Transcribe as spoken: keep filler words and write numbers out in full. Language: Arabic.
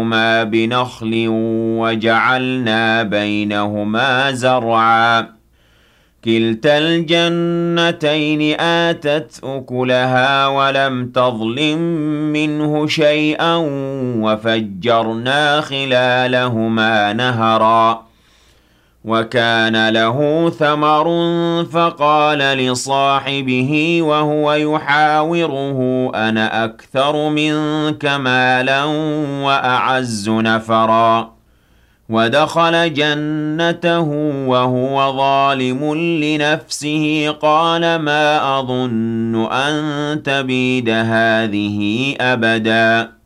ما بنخل وجعلنا بينهما زرعا كلتا الجنتين آتت أكلها ولم تظلم منه شيئا وفجرنا خلالهما نهرا وكان له ثمر فقال لصاحبه وهو يحاوره أنا أكثر منك مالا وأعز نفرا ودخل جنته وهو ظالم لنفسه قال ما أظن أن تبيد هذه أبدا